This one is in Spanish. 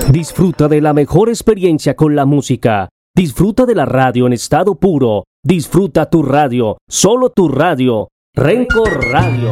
Disfruta de la mejor experiencia con la música. Disfruta de la radio en estado puro. Disfruta tu radio, solo tu radio. Renco Radio.